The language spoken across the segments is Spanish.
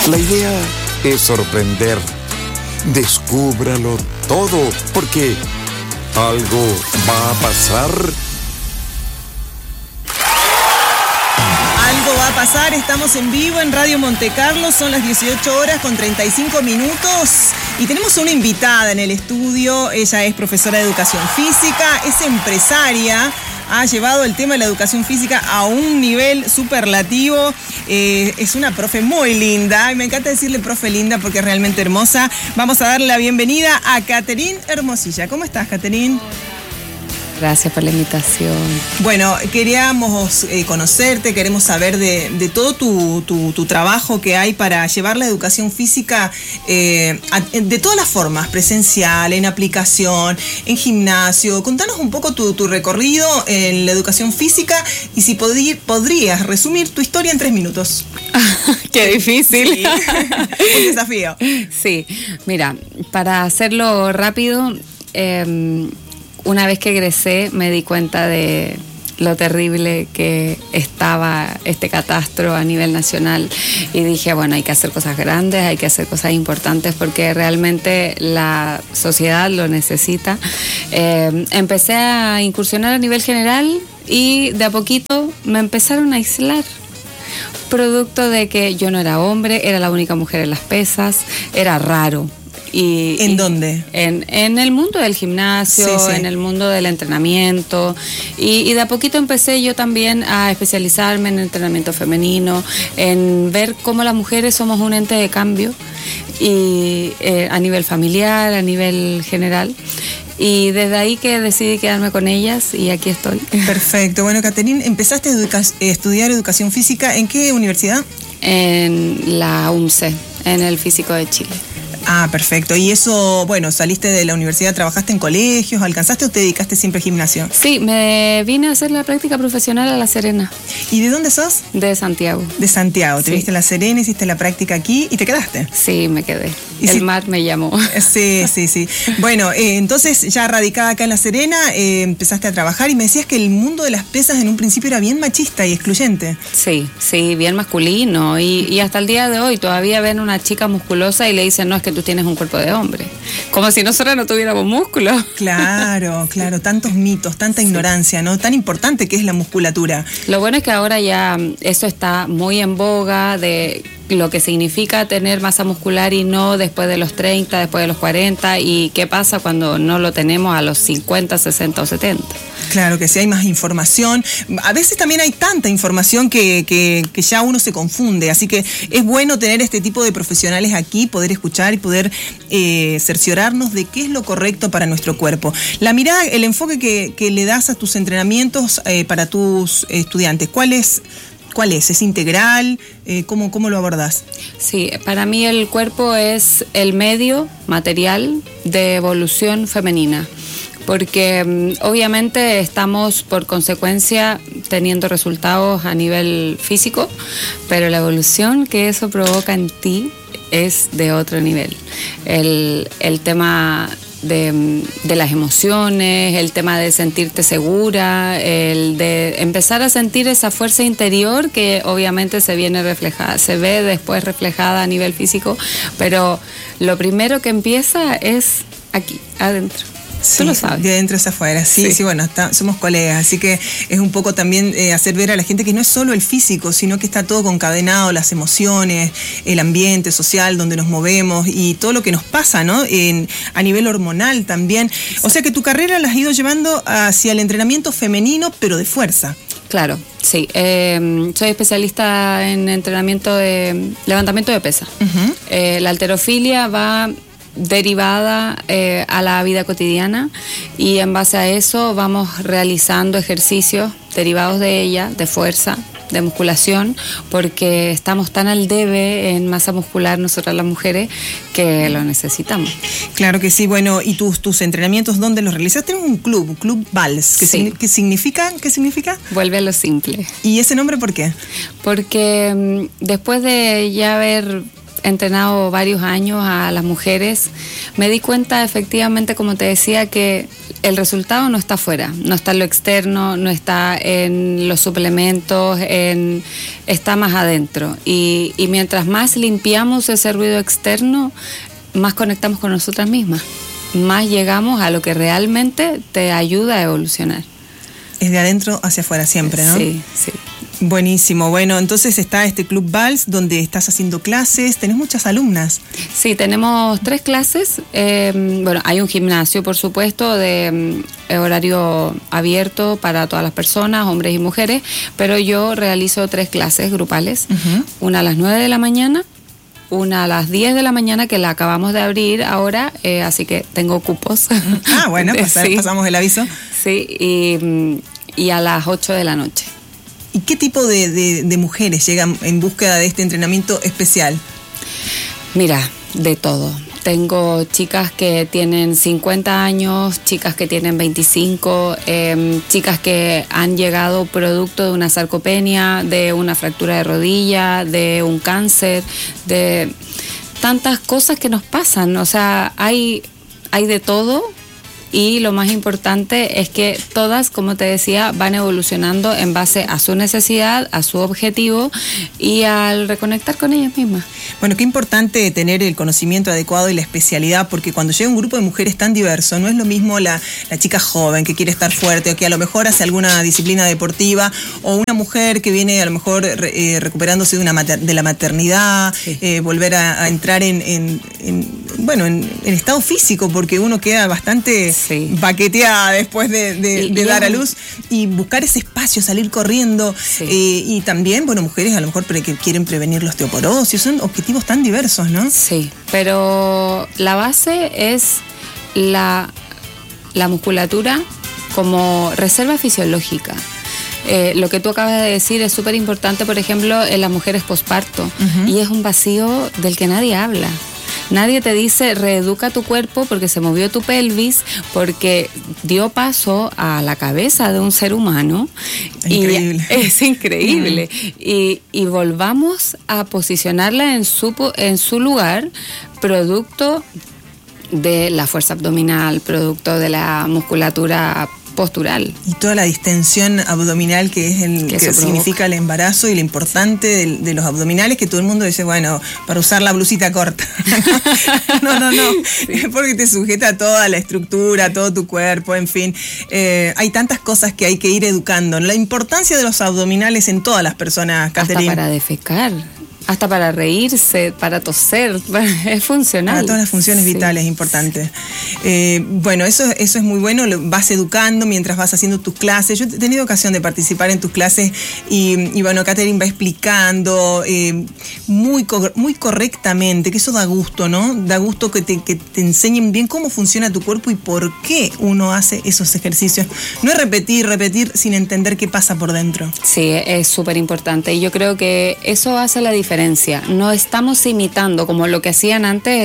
La idea es sorprender. Descúbralo todo, porque algo va a pasar. Algo va a pasar, estamos en vivo en Radio Monte Carlo, son las 18 horas con 35 minutos y tenemos una invitada en el estudio. Ella es profesora de educación física, es empresaria, ha llevado el tema de la educación física a un nivel superlativo. Es una profe muy linda, y me encanta decirle profe linda porque es realmente hermosa. Vamos a darle la bienvenida a Catherine Hermosilla. ¿Cómo estás, Catherine? Gracias por la invitación. Bueno, queríamos conocerte, queremos saber de todo tu trabajo que hay para llevar la educación física de todas las formas, presencial, en aplicación, en gimnasio. Contanos un poco tu recorrido en la educación física y si podrías resumir tu historia en 3 minutos. ¡Qué difícil! Sí. Un desafío. Sí, mira, para hacerlo rápido, una vez que egresé me di cuenta de lo terrible que estaba este catastro a nivel nacional y dije, bueno, hay que hacer cosas grandes, hay que hacer cosas importantes porque realmente la sociedad lo necesita. Empecé a incursionar a nivel general y de a poquito me empezaron a aislar. Producto de que yo no era hombre, era la única mujer en las pesas, era raro. ¿En dónde? En el mundo del gimnasio, sí. En el mundo del entrenamiento y de a poquito empecé yo también a especializarme en entrenamiento femenino, en ver cómo las mujeres somos un ente de cambio y a nivel familiar, a nivel general. Y desde ahí que decidí quedarme con ellas y aquí estoy. Perfecto. Bueno, Catherine, empezaste a estudiar educación física. ¿En qué universidad? En la UMCE, en el Físico de Chile. Ah, perfecto. Y eso, bueno, saliste de la universidad, trabajaste en colegios, ¿alcanzaste o te dedicaste siempre al gimnasio? Sí, me vine a hacer la práctica profesional a La Serena. ¿Y de dónde sos? De Santiago. De Santiago. Te sí. Viniste a La Serena, hiciste la práctica aquí y te quedaste. Sí, me quedé. El mar me llamó. Sí. Bueno, entonces ya radicada acá en La Serena, empezaste a trabajar y me decías que el mundo de las pesas en un principio era bien machista y excluyente. Sí, bien masculino y hasta el día de hoy todavía ven a una chica musculosa y le dicen, no, es que tú tienes un cuerpo de hombre. Como si nosotros no tuviéramos músculo. Claro, tantos mitos, tanta ignorancia, ¿no? Tan importante que es la musculatura. Lo bueno es que ahora ya eso está muy en boga de lo que significa tener masa muscular y no después de los 30, después de los 40 y qué pasa cuando no lo tenemos a los 50, 60 o 70. Claro que sí, hay más información. A veces también hay tanta información que ya uno se confunde, así que es bueno tener este tipo de profesionales aquí, poder escuchar y poder cerciorarnos de qué es lo correcto para nuestro cuerpo. La mirada, el enfoque que le das a tus entrenamientos para tus estudiantes, ¿cuál es? ¿Es integral? ¿Cómo lo abordás? Sí, para mí el cuerpo es el medio material de evolución femenina. Porque obviamente estamos por consecuencia teniendo resultados a nivel físico, pero la evolución que eso provoca en ti es de otro nivel. El tema de las emociones, el tema de sentirte segura, el de empezar a sentir esa fuerza interior que obviamente se ve después reflejada a nivel físico, pero lo primero que empieza es aquí, adentro. Sí, tú lo sabes. De adentro hacia afuera. Sí, bueno, somos colegas, así que es un poco también hacer ver a la gente que no es solo el físico, sino que está todo concadenado, las emociones, el ambiente social donde nos movemos y todo lo que nos pasa, ¿no? A nivel hormonal también. Exacto. O sea que tu carrera la has ido llevando hacia el entrenamiento femenino, pero de fuerza. Claro, sí. Soy especialista en entrenamiento de levantamiento de pesas. Uh-huh. La halterofilia va derivada a la vida cotidiana y en base a eso vamos realizando ejercicios derivados de ella, de fuerza, de musculación, porque estamos tan al debe en masa muscular nosotras las mujeres que lo necesitamos. Claro que sí. Bueno, ¿y tus entrenamientos dónde los realizas? Tenemos un club Vals, ¿qué significa? Vuelve a lo simple. ¿Y ese nombre por qué? Porque después de ya haber entrenado varios años a las mujeres, me di cuenta efectivamente, como te decía, que el resultado no está afuera, no está en lo externo, no está en los suplementos, está más adentro. Y mientras más limpiamos ese ruido externo, más conectamos con nosotras mismas, más llegamos a lo que realmente te ayuda a evolucionar. Es de adentro hacia afuera siempre, ¿no? Sí, sí. Buenísimo. Bueno, entonces está este Club Vals donde estás haciendo clases, tenés muchas alumnas. Sí, tenemos 3 clases. Bueno, hay un gimnasio, por supuesto, de horario abierto para todas las personas, hombres y mujeres, pero yo realizo 3 clases grupales, una a las 9 de la mañana, una a las 10 de la mañana, que la acabamos de abrir ahora, así que tengo cupos. Ah, bueno, pues sí. Pasamos el aviso. Sí, y a las 8 de la noche. ¿Y qué tipo de mujeres llegan en búsqueda de este entrenamiento especial? Mira, de todo. Tengo chicas que tienen 50 años, chicas que tienen 25, chicas que han llegado producto de una sarcopenia, de una fractura de rodilla, de un cáncer, de tantas cosas que nos pasan. O sea, hay de todo. Y lo más importante es que todas, como te decía, van evolucionando en base a su necesidad, a su objetivo y al reconectar con ellas mismas. Bueno, qué importante tener el conocimiento adecuado y la especialidad, porque cuando llega un grupo de mujeres tan diverso, no es lo mismo la chica joven que quiere estar fuerte o que a lo mejor hace alguna disciplina deportiva, o una mujer que viene a lo mejor recuperándose de la maternidad, sí. Volver a entrar en estado físico, porque uno queda bastante... Sí. Baqueteada después de dar a luz, y buscar ese espacio, salir corriendo, sí. Y también, bueno, mujeres a lo mejor que quieren prevenir la osteoporosis, son objetivos tan diversos, ¿no? Sí, pero la base es la musculatura como reserva fisiológica. Lo que tú acabas de decir es súper importante, por ejemplo, en las mujeres posparto, y es un vacío del que nadie habla. Nadie te dice reeduca tu cuerpo porque se movió tu pelvis, porque dio paso a la cabeza de un ser humano. Increíble. Y es increíble. Y volvamos a posicionarla en su lugar, producto de la fuerza abdominal, producto de la musculatura postural. Y toda la distensión abdominal que es que significa el embarazo, y lo importante de los abdominales, que todo el mundo dice, bueno, para usar la blusita corta. No. Sí. Es porque te sujeta toda la estructura, todo tu cuerpo, en fin. Hay tantas cosas que hay que ir educando. La importancia de los abdominales en todas las personas, Catherine. Hasta para defecar. Hasta para reírse, para toser, es funcional. Para todas las funciones vitales, importante. Bueno, eso es muy bueno, lo vas educando mientras vas haciendo tus clases. Yo he tenido ocasión de participar en tus clases y bueno, Catherine va explicando muy correctamente, que eso da gusto, ¿no? Da gusto que te enseñen bien cómo funciona tu cuerpo y por qué uno hace esos ejercicios. No es repetir sin entender qué pasa por dentro. Sí, es súper importante, y yo creo que eso hace la diferencia. No estamos imitando como lo que hacían antes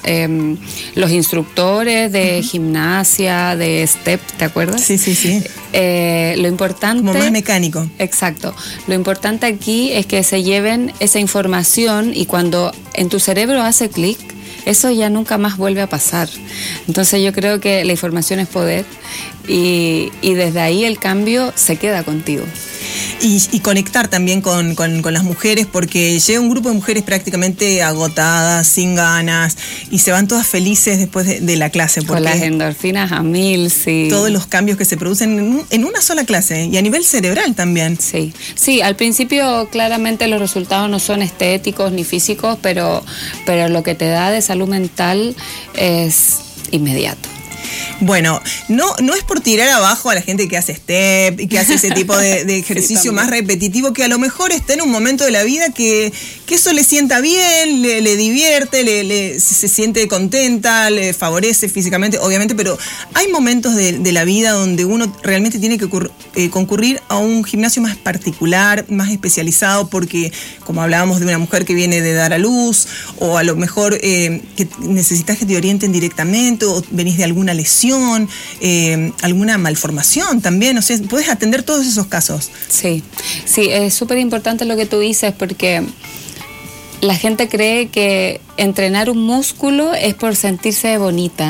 los instructores de gimnasia, de step, ¿te acuerdas? Sí. Lo importante... Como más mecánico. Exacto. Lo importante aquí es que se lleven esa información, y cuando en tu cerebro hace clic, eso ya nunca más vuelve a pasar. Entonces yo creo que la información es poder, y desde ahí el cambio se queda contigo. Y conectar también con las mujeres, porque llega un grupo de mujeres prácticamente agotadas, sin ganas, y se van todas felices después de la clase. Con las endorfinas a 1000, sí. Todos los cambios que se producen en una sola clase, y a nivel cerebral también. Sí, al principio claramente los resultados no son estéticos ni físicos, pero lo que te da de salud mental es inmediato. Bueno, no es por tirar abajo a la gente que hace step y que hace ese tipo de ejercicio más repetitivo, que a lo mejor está en un momento de la vida que eso le sienta bien, le divierte, se siente contenta, le favorece físicamente, obviamente, pero hay momentos de la vida donde uno realmente tiene que concurrir a un gimnasio más particular, más especializado, porque como hablábamos de una mujer que viene de dar a luz, o a lo mejor que necesitas que te orienten directamente, o venís de alguna lesión, alguna malformación también, o sea, puedes atender todos esos casos. Sí, es súper importante lo que tú dices, porque la gente cree que entrenar un músculo es por sentirse bonita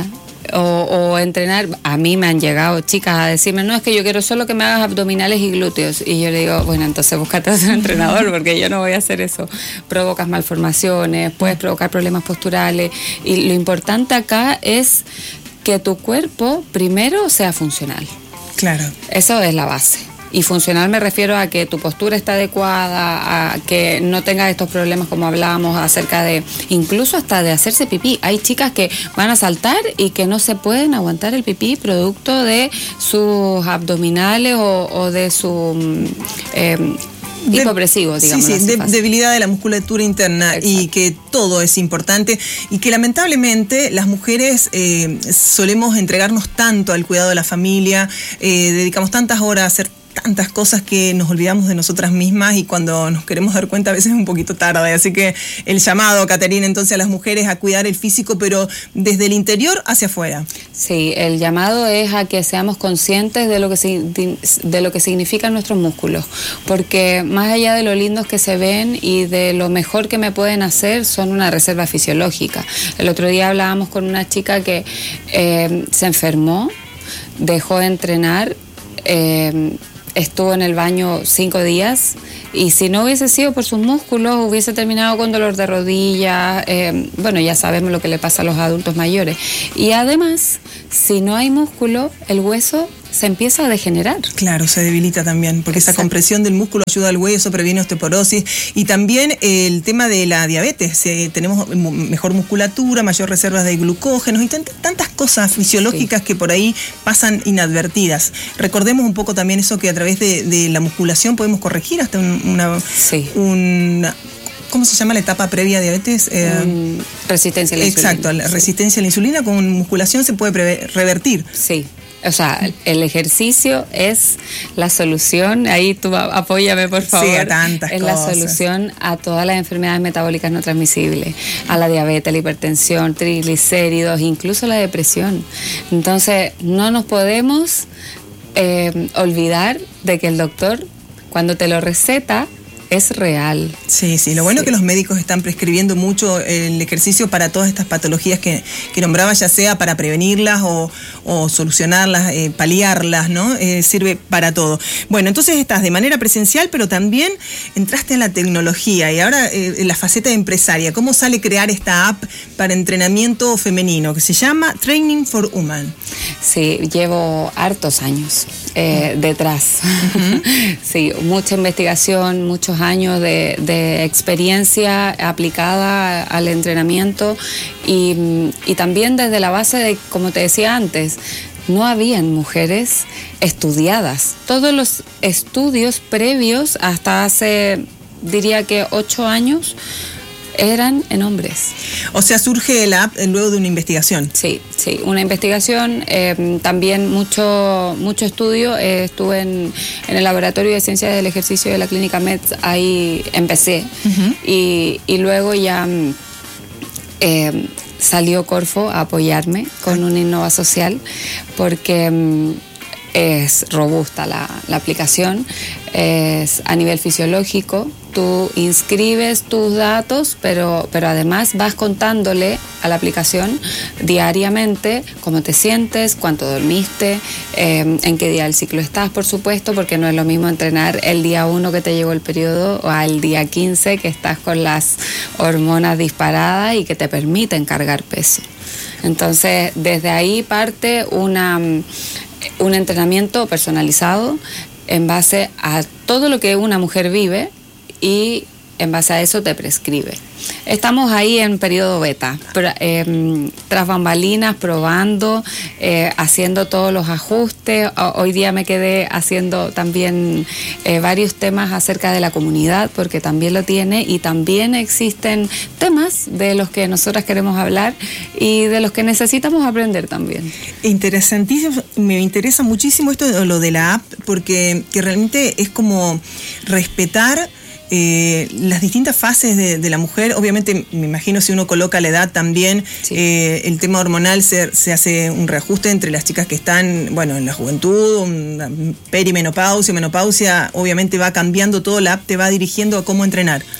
o entrenar. A mí me han llegado chicas a decirme, no, es que yo quiero solo que me hagas abdominales y glúteos. Y yo le digo, bueno, entonces búscate otro entrenador, porque yo no voy a hacer eso. Provocas malformaciones, puedes provocar problemas posturales. Y lo importante acá es que tu cuerpo primero sea funcional. Claro. Eso es la base. Y funcional me refiero a que tu postura está adecuada, a que no tengas estos problemas como hablábamos acerca de, incluso hasta de hacerse pipí. Hay chicas que van a saltar y que no se pueden aguantar el pipí producto de sus abdominales o de su hipopresivo, digamos. Sí, debilidad de la musculatura interna. Exacto. Y que todo es importante y que lamentablemente las mujeres solemos entregarnos tanto al cuidado de la familia, dedicamos tantas horas a hacer tantas cosas que nos olvidamos de nosotras mismas y cuando nos queremos dar cuenta a veces es un poquito tarde. Así que el llamado, Caterina, entonces a las mujeres a cuidar el físico, pero desde el interior hacia afuera. Sí, el llamado es a que seamos conscientes de lo que significan nuestros músculos, porque más allá de lo lindos que se ven y de lo mejor que me pueden hacer, son una reserva fisiológica. El otro día hablábamos con una chica que se enfermó, dejó de entrenar, estuvo en el baño 5 días y si no hubiese sido por sus músculos hubiese terminado con dolor de rodilla. Bueno, ya sabemos lo que le pasa a los adultos mayores. Y además, si no hay músculo, el hueso se empieza a degenerar. Claro, se debilita también, porque esa compresión del músculo ayuda al hueso, previene osteoporosis y también el tema de la diabetes. Tenemos mejor musculatura, mayor reservas de glucógenos y tantas cosas fisiológicas que por ahí pasan inadvertidas. Recordemos un poco también eso, que a través de la musculación podemos corregir hasta una ¿cómo se llama la etapa previa a diabetes? Resistencia a la insulina. Exacto, la resistencia a la insulina con musculación se puede revertir. Sí. O sea, el ejercicio es la solución. Ahí tú apóyame, por favor. Sí, a tantas cosas. Es la solución a todas las enfermedades metabólicas no transmisibles, a la diabetes, la hipertensión, triglicéridos, incluso la depresión. Entonces, no nos podemos olvidar de que el doctor, cuando te lo receta, es real. Sí, lo bueno es que los médicos están prescribiendo mucho el ejercicio para todas estas patologías que nombraba, ya sea para prevenirlas o solucionarlas, paliarlas, ¿no? Sirve para todo. Bueno, entonces estás de manera presencial, pero también entraste en la tecnología y ahora en la faceta de empresaria. ¿Cómo sale crear esta app para entrenamiento femenino que se llama Training for Women? Sí, llevo hartos años detrás. Uh-huh. Sí, mucha investigación, muchos años de experiencia aplicada al entrenamiento y también desde la base de, como te decía antes, no habían mujeres estudiadas. Todos los estudios previos hasta hace, diría que 8 años, eran en hombres. O sea, surge la app luego de una investigación. Sí, una investigación, también mucho estudio. Estuve en el Laboratorio de Ciencias del Ejercicio de la Clínica Metz, ahí empecé. Uh-huh. Y luego ya salió Corfo a apoyarme con una Innova Social, porque es robusta la aplicación, es a nivel fisiológico. Tú inscribes tus datos, pero además vas contándole a la aplicación diariamente cómo te sientes, cuánto dormiste, en qué día del ciclo estás, por supuesto, porque no es lo mismo entrenar el día 1 que te llegó el periodo o al día 15 que estás con las hormonas disparadas y que te permiten cargar peso. Entonces, desde ahí parte un entrenamiento personalizado en base a todo lo que una mujer vive y en base a eso te prescribe. Estamos ahí en periodo beta, tras bambalinas, probando, haciendo todos los ajustes. Hoy día me quedé haciendo también varios temas acerca de la comunidad, porque también lo tiene, y también existen temas de los que nosotras queremos hablar y de los que necesitamos aprender también. Interesantísimo, me interesa muchísimo esto de lo de la app, porque que realmente es como respetar las distintas fases de la mujer. Obviamente, me imagino, si uno coloca la edad también, sí. El tema hormonal se hace un reajuste entre las chicas que están, bueno, en la juventud, perimenopausia, menopausia, obviamente va cambiando todo, la app te va dirigiendo a cómo entrenar. Sí,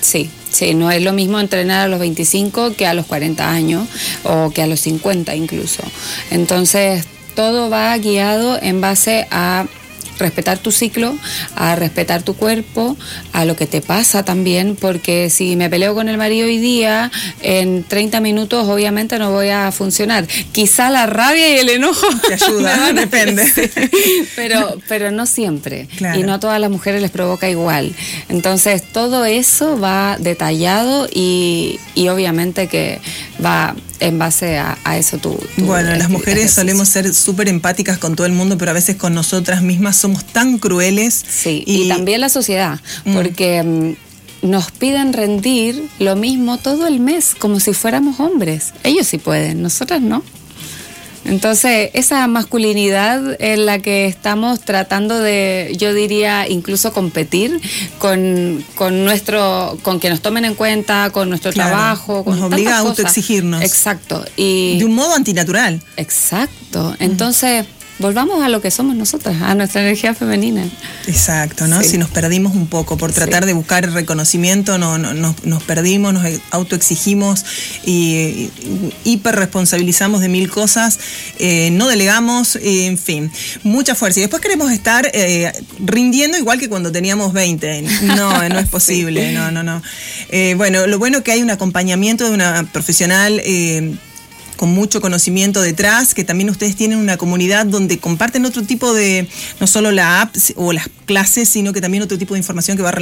Sí, no es lo mismo entrenar a los 25 que a los 40 años o que a los 50 incluso. Entonces, todo va guiado en base a respetar tu ciclo, a respetar tu cuerpo, a lo que te pasa también, porque si me peleo con el marido hoy día, en 30 minutos obviamente no voy a funcionar. Quizá la rabia y el enojo te ayuda, depende. Pero no siempre. Claro. Y no a todas las mujeres les provoca igual. Entonces todo eso va detallado y obviamente que va en base a eso tú. Bueno, las mujeres solemos ser súper empáticas con todo el mundo, pero a veces con nosotras mismas somos tan crueles. Sí, y también la sociedad, porque nos piden rendir lo mismo todo el mes, como si fuéramos hombres. Ellos sí pueden, nosotras no. Entonces, esa masculinidad en la que estamos tratando de, yo diría, incluso competir con que nos tomen en cuenta, con nuestro trabajo, con nos obliga a autoexigirnos. Exacto. Y de un modo antinatural. Exacto. Entonces, volvamos a lo que somos nosotras, a nuestra energía femenina. Exacto, ¿no? Sí. Si nos perdimos un poco por tratar de buscar el reconocimiento, nos perdimos, nos autoexigimos y hiperresponsabilizamos de mil cosas, no delegamos, en fin, mucha fuerza. Y después queremos estar rindiendo igual que cuando teníamos 20. No es posible, sí. No. Bueno, lo bueno es que hay un acompañamiento de una profesional con mucho conocimiento detrás, que también ustedes tienen una comunidad donde comparten otro tipo de, no solo la app o las clases, sino que también otro tipo de información que va